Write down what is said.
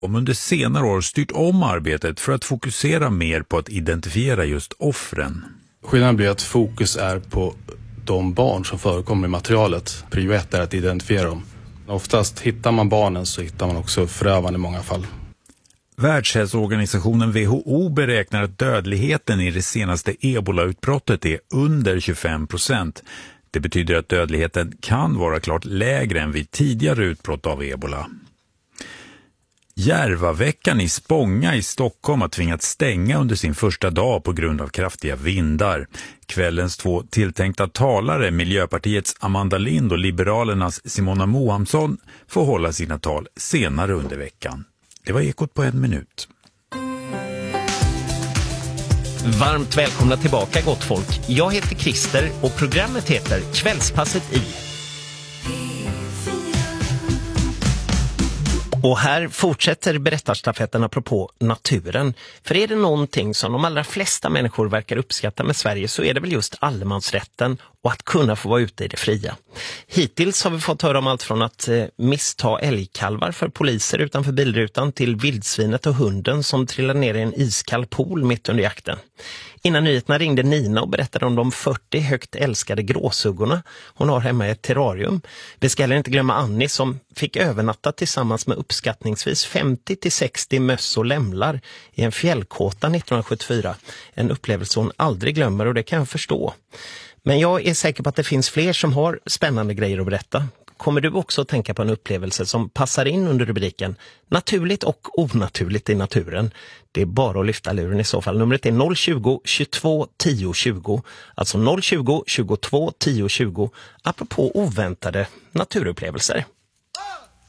De under senare år styrt om arbetet för att fokusera mer på att identifiera just offren. Skillnaden blir att fokus är på de barn som förekommer i materialet. Prio 1 är att identifiera dem. Oftast hittar man barnen så hittar man också förövaren i många fall. Världshälsoorganisationen WHO beräknar att dödligheten i det senaste ebola-utbrottet är under 25%. Det betyder att dödligheten kan vara klart lägre än vid tidigare utbrott av ebola. Järvaveckan i Spånga i Stockholm har tvingats stänga under sin första dag på grund av kraftiga vindar. Kvällens 2 tilltänkta talare, Miljöpartiets Amanda Lind och Liberalernas Simona Mohamsson, får hålla sina tal senare under veckan. Det var Ekot på 1 minut. Varmt välkomna tillbaka, gott folk. Jag heter Christer och programmet heter Kvällspasset i. Och här fortsätter berättarstafetten apropå naturen. För är det någonting som de allra flesta människor verkar uppskatta med Sverige så är det väl just allemansrätten och att kunna få vara ute i det fria. Hittills har vi fått höra om allt från att missta älgkalvar för poliser utanför bilrutan till vildsvinet och hunden som trillar ner i en iskall pool mitt under jakten. Innan nyheterna ringde Nina och berättade om de 40 högt älskade gråsuggorna hon har hemma i ett terrarium. Vi ska heller inte glömma Annie som fick övernatta tillsammans med uppskattningsvis 50-60 möss och lämlar i en fjällkåta 1974. En upplevelse hon aldrig glömmer och det kan jag förstå. Men jag är säker på att det finns fler som har spännande grejer att berätta. Kommer du också att tänka på en upplevelse som passar in under rubriken Naturligt och onaturligt i naturen? Det är bara att lyfta luren i så fall. Numret är 020 22 10 20. Alltså 020 22 10 20. Apropå oväntade naturupplevelser.